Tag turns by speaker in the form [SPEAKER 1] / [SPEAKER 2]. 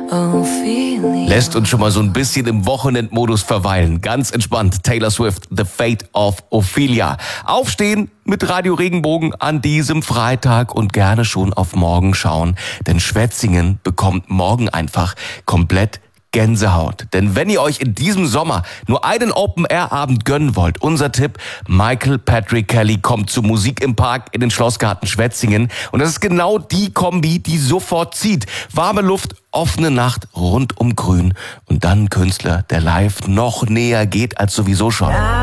[SPEAKER 1] Lässt uns schon mal so ein bisschen im Wochenendmodus verweilen. Ganz entspannt. Taylor Swift, The Fate of Ophelia. Aufstehen mit Radio Regenbogen an diesem Freitag und gerne schon auf morgen schauen. Denn Schwetzingen bekommt morgen einfach komplett Gänsehaut. Denn wenn ihr euch in diesem Sommer nur einen Open-Air-Abend gönnen wollt, unser Tipp, Michael Patrick Kelly kommt zu Musik im Park in den Schlossgarten Schwetzingen. Und das ist genau die Kombi, die sofort zieht. Warme Luft, offene Nacht, rundum grün und dann ein Künstler, der live noch näher geht als sowieso schon.